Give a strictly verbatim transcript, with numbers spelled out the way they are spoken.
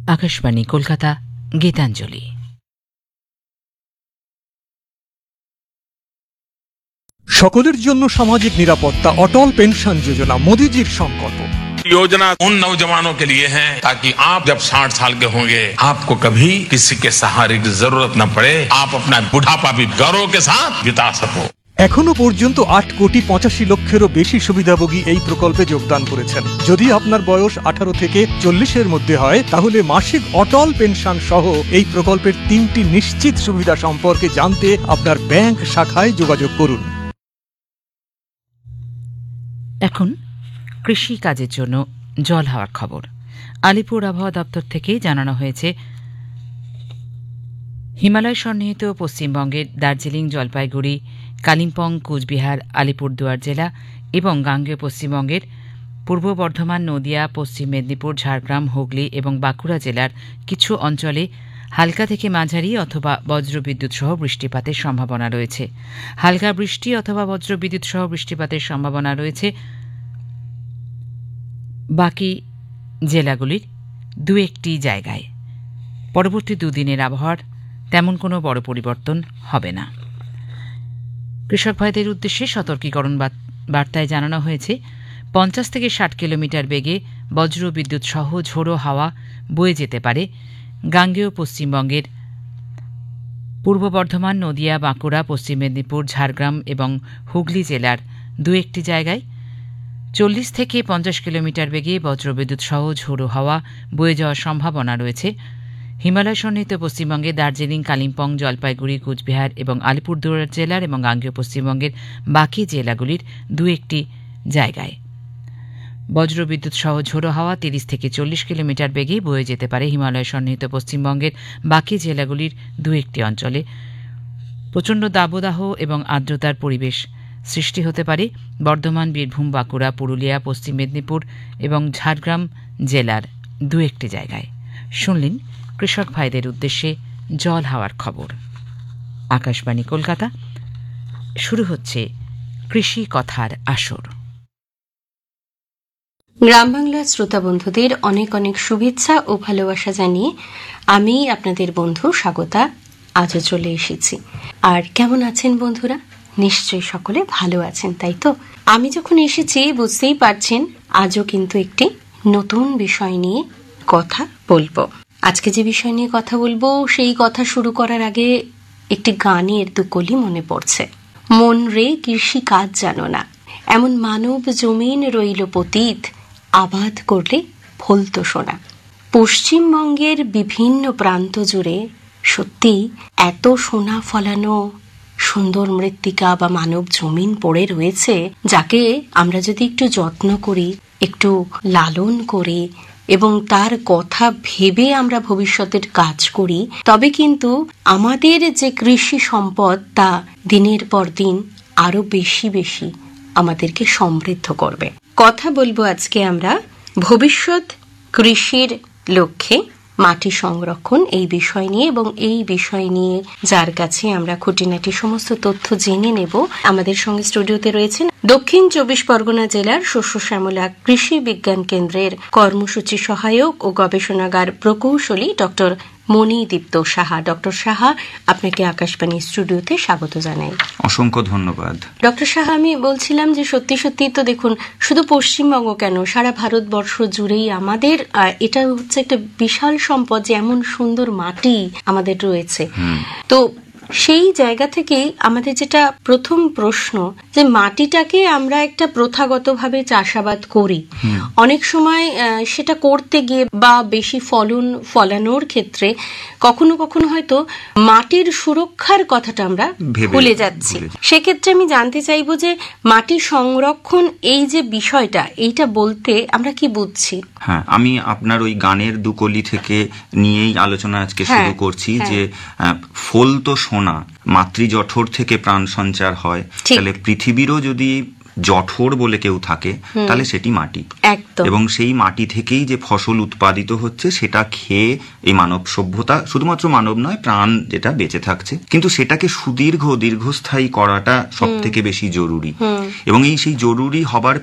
আকাশবাণী কলকাতা, গীতাঞ্জলি। সকলের জন্য সামাজিক নিরাপত্তা, অটল পেনশন যোজনা মোদিজির সংকল্প। योजना उन नौजवानों के लिए है ताकि आप जब साठ साल के होंगे आपको कभी किसी के सहारे की जरूरत न पड़े, आप अपना बुढ़ापा भी गौरव के साथ बिता सको। এখনো পর্যন্ত আট কোটি পঁচাশি লক্ষেরও বেশি সুবিধাভোগী এই প্রকল্পে যোগদান করেছেন। যদি আপনার বয়স আঠারো থেকে চল্লিশের মধ্যে হয় তাহলে মাসিক অটল পেনশন সহ এই প্রকল্পের তিনটি নিশ্চিত সুবিধা সম্পর্কে জানতে আপনার ব্যাংক শাখায় যোগাযোগ করুন। এখন কৃষি কাজের জন্য জল হওয়ার খবর। আলিপুর আবহাওয়া দপ্তর থেকে জানানো হয়েছে, হিমালয় সন্নিহিত পশ্চিমবঙ্গের দার্জিলিং, জলপাইগুড়ি, কালিম্পং, কুচবিহার, আলিপুরদুয়ার জেলা এবং গাঙ্গেয় পশ্চিমবঙ্গের পূর্ব বর্ধমান, নদিয়া, পশ্চিম মেদিনীপুর, ঝাড়গ্রাম, হুগলি এবং বাঁকুড়া জেলার কিছু অঞ্চলে হালকা থেকে মাঝারি অথবা বজ্রবিদ্যুৎ সহ বৃষ্টিপাতের সম্ভাবনা রয়েছে। হালকা বৃষ্টি অথবা বজ্রবিদ্যুৎ সহ বৃষ্টিপাতের সম্ভাবনা রয়েছে বাকি জেলাগুলির দু একটি জায়গায়। পরবর্তী দুদিনের আবহাওয়ার তেমন কোনো বড় পরিবর্তন হবে না। কৃষক ভাইদের উদ্দেশ্যে সতর্কীকরণ বার্তায় জানানো হয়েছে, পঞ্চাশ থেকে ষাট কিলোমিটার বেগে বজ্রবিদ্যুৎ সহ ঝোড়ো হাওয়া বয়ে যেতে পারে গাঙ্গেয় পশ্চিমবঙ্গের পূর্ব বর্ধমান, নদিয়া, বাঁকুড়া, পশ্চিম মেদিনীপুর, ঝাড়গ্রাম এবং হুগলি জেলার দু একটি জায়গায়। চল্লিশ থেকে পঞ্চাশ কিলোমিটার বেগে বজ্রবিদ্যুৎ সহ ঝোড়ো হাওয়া বয়ে যাওয়ার সম্ভাবনা রয়েছে হিমালয় সন্নিহিত পশ্চিমবঙ্গে দার্জিলিং, কালিম্পং, জলপাইগুড়ি, কুচবিহার এবং আলিপুরদুয়ার জেলার এবং গাঙ্গেয় পশ্চিমবঙ্গের বাকি জেলাগুলির দু একটি জায়গায়। বজ্রবিদ্যুৎ সহ ঝোড়ো হাওয়া তিরিশ থেকে চল্লিশ কিলোমিটার বেগে বয়ে যেতে পারে হিমালয় সন্নিহিত পশ্চিমবঙ্গের বাকি জেলাগুলির দু একটি অঞ্চলে। প্রচণ্ড দাবদাহ এবং আর্দ্রতার পরিবেশ সৃষ্টি হতে পারে বর্ধমান, বীরভূম, বাঁকুড়া, পুরুলিয়া, পশ্চিম মেদিনীপুর এবং ঝাড়গ্রাম জেলার দু একটি জায়গায়। শুনলেন কৃষক ভাইদের উদ্দেশ্যে জল হাওয়ার খবর। আকাশবাণী কলকাতা, শুরু হচ্ছে কৃষি কথার আসর। গ্রাম বাংলার শ্রোতা বন্ধুদের অনেক অনেক শুভেচ্ছা ও ভালোবাসা জানিয়ে আমি আপনাদের বন্ধু স্বাগতা আজও চলে এসেছি। আর কেমন আছেন বন্ধুরা? নিশ্চয়ই সকলে ভালো আছেন, তাই তো? আমি যখন এসেছি বুঝতেই পারছেন আজও কিন্তু একটি নতুন বিষয় নিয়ে কথা বলবো। আজকে যে বিষয় নিয়ে কথা বলবো সেই কথা শুরু করার আগে একটি গানের দুকলি মনে পড়ছে। মন রে কৃষি কাজ জানো না, এমন মানব জমিন রইল পতিত, আবাদ করলে ফলতো সোনা। পশ্চিমবঙ্গের বিভিন্ন প্রান্ত জুড়ে সত্যি এত সোনা ফলানো সুন্দর মৃত্তিকা বা মানব জমিন পড়ে রয়েছে, যাকে আমরা যদি একটু যত্ন করি, একটু লালন করি এবং তার কথা ভেবে আমরা ভবিষ্যতের কাজ করি, তবে কিন্তু আমাদের যে কৃষি সম্পদ তা দিনের পর দিন আরো বেশি বেশি আমাদেরকে সমৃদ্ধ করবে। কথা বলবো আজকে আমরা ভবিষ্যৎ কৃষির লক্ষ্যে মাটি সংরক্ষণ এই বিষয় নিয়ে, এবং এই বিষয় নিয়ে যার কাছে আমরা খুঁটিনাটি সমস্ত তথ্য জেনে নেব। আমাদের সঙ্গে স্টুডিওতে রয়েছেন দক্ষিণ চব্বিশ পরগনা জেলার শস্য শ্যামলা কৃষি বিজ্ঞান কেন্দ্রের কর্মসূচি সহায়ক ও গবেষণাগার প্রকৌশলী ডক্টর মণিদীপ্ত সাহা। ডক্টর সাহা, আপনাকে আকাশবাণী স্টুডিওতে স্বাগত জানাই। অসংখ্য ধন্যবাদ। ডক্টর সাহা, আমি বলছিলাম যে সত্যি সত্যি তো দেখুন, শুধু পশ্চিমবঙ্গ কেন, সারা ভারতবর্ষ জুড়েই আমাদের এটা হচ্ছে একটা বিশাল সম্পদ যে এমন সুন্দর মাটি আমাদের রয়েছে। তো সেই জায়গা থেকেই আমাদের যেটা প্রথম প্রশ্ন, যে মাটিটাকে আমরা একটা প্রথাগতভাবে চাষাবাদ করি, অনেক সময় সেটা করতে গিয়ে বা বেশি ফলন ফলানোর ক্ষেত্রে কখনো কখনো হয়তো মাটির সুরক্ষার কথাটা আমরা ভুলে যাচ্ছি। সেক্ষেত্রে আমি জানতে চাইবো যে মাটি সংরক্ষণ এই যে বিষয়টা, এইটা বলতে আমরা কি বুঝছি? হ্যাঁ, আমি আপনার ওই গানের দুকলি থেকে নিয়েই আলোচনা আজকে শুরু করছি। যে ফল তো সোনা, মাতৃ জঠর থেকে প্রাণ সঞ্চার হয়, তাহলে পৃথিবীরও যদি জঠর বলে কেউ থাকে তাহলে সেটি মাটি, এবং সেই মাটি থেকেই যে ফসল উৎপাদিত হচ্ছে সেটা খেয়ে এই মানব সভ্যতা, শুধুমাত্র মানব নয়, প্রাণ যেটা বেঁচে থাকছে, কিন্তু সেটাকে সুদীর্ঘ দীর্ঘস্থায়ী করাটা সব থেকে বেশি জরুরি। এবং এই সেই জরুরি হবার